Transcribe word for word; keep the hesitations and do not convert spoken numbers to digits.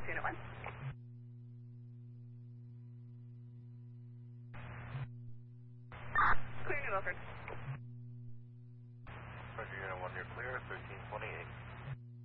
two unit one. Clear New Milford. Roger, unit one, you're clear, thirteen twenty-eight.